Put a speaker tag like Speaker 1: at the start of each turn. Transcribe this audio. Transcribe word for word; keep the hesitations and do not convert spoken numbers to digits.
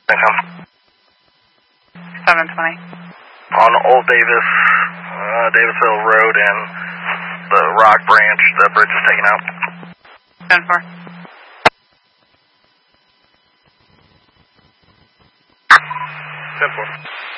Speaker 1: seven twenty.
Speaker 2: On Old Davis, uh, Davisville Road and the Rock Branch, the bridge is taken out.
Speaker 1: ten four.
Speaker 2: ten four.